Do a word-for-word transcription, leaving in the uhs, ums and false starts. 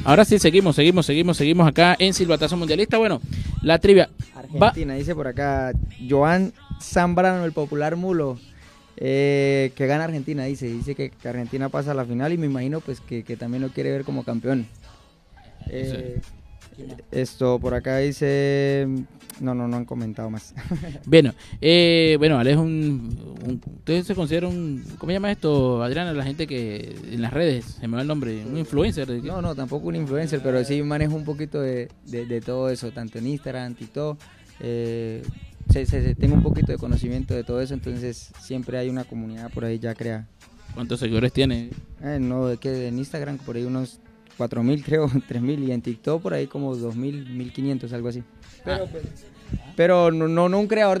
Ahora sí, seguimos, seguimos, seguimos, seguimos acá en Silbatazo Mundialista. Bueno, la trivia. Argentina, va. Dice por acá, Joan Zambrano, el popular mulo, eh, que gana Argentina, dice. Dice que, que Argentina pasa a la final y me imagino pues que, que también lo quiere ver como campeón. Eh, sí. Esto por acá dice... No, no, no han comentado más. Bueno, eh, bueno, Ale es un, un... ¿Usted se considera un... ¿Cómo se llama esto, Adriana? La gente que en las redes, se me va el nombre, un influencer. ¿De qué? No, no, tampoco un influencer, pero sí manejo un poquito de, de, de todo eso, tanto en Instagram, TikTok. Eh, se, se, se, tengo un poquito de conocimiento de todo eso, entonces siempre hay una comunidad por ahí ya creada. ¿Cuántos seguidores tiene? Eh, no, de que en Instagram por ahí unos cuatro mil creo, tres mil, y en TikTok por ahí como dos mil, mil quinientos, algo así. Pero, ah. pues, pero no, no, no un creador